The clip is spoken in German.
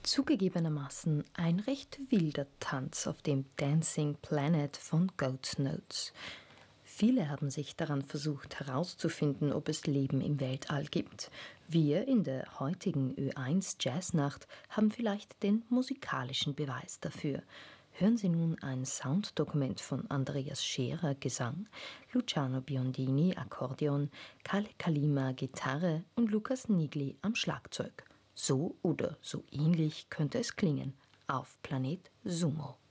Zugegebenermaßen ein recht wilder Tanz auf dem Dancing Planet von Goat Notes. Viele haben sich daran versucht herauszufinden, ob es Leben im Weltall gibt. Wir in der heutigen Ö1 Jazznacht haben vielleicht den musikalischen Beweis dafür. Hören Sie nun ein Sounddokument von Andreas Scherer Gesang, Luciano Biondini Akkordeon, Kalle Kalima Gitarre und Lukas Nigli am Schlagzeug. So oder so ähnlich könnte es klingen auf Planet Sumo.